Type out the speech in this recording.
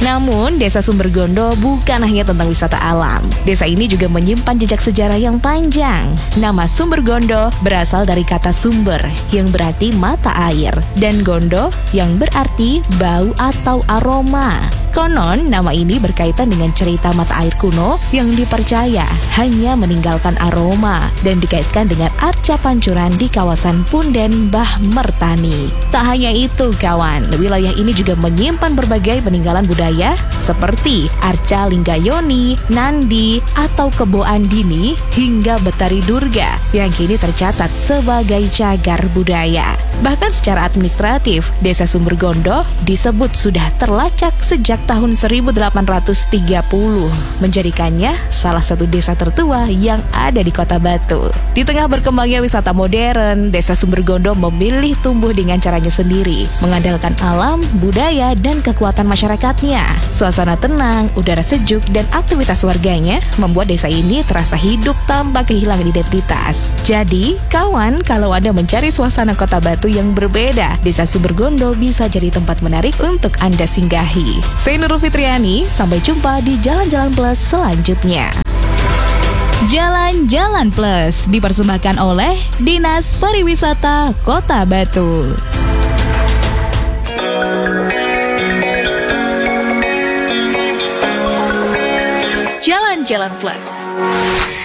Namun, Desa Sumbergondo bukan hanya tentang wisata alam. Desa ini juga menyimpan jejak sejarah yang panjang. Nama Sumbergondo berasal dari kata sumber yang berarti mata air dan gondo yang berarti bau atau aroma. Konon, nama ini berkaitan dengan cerita mata air kuno yang dipercaya hanya meninggalkan aroma dan dikaitkan dengan arca pancuran di kawasan Punden Bah Mertani. Tak hanya itu, kawan, wilayah ini juga menyimpan berbagai peninggalan budaya seperti arca Linggayoni, Nandi, atau Kebo Andini hingga Betari Durga yang kini tercatat sebagai cagar budaya. Bahkan secara administratif, Desa Sumbergondo disebut sudah terlacak sejak tahun 1830, menjadikannya salah satu desa tertua yang ada di Kota Batu. Di tengah berkembangnya wisata modern, Desa Sumbergondo memilih tumbuh dengan caranya sendiri, mengandalkan alam, budaya, dan kekuatan masyarakatnya. Suasana tenang, udara sejuk, dan aktivitas warganya membuat desa ini terasa hidup tanpa kehilangan identitas. Jadi, kawan, kalau Anda mencari suasana Kota Batu yang berbeda, Desa Sumbergondo bisa jadi tempat menarik untuk Anda singgahi. Saya Nurul Fitriani, sampai jumpa di Jalan-Jalan Plus selanjutnya. Jalan-Jalan Plus dipersembahkan oleh Dinas Pariwisata Kota Batu. Jalan-Jalan Plus.